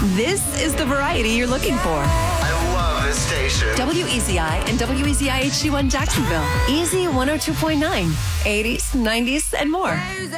This is the variety you're looking for. I love this station. WEZI and WEZI HD1 Jacksonville. Easy 102.9. 80s, 90s, and more.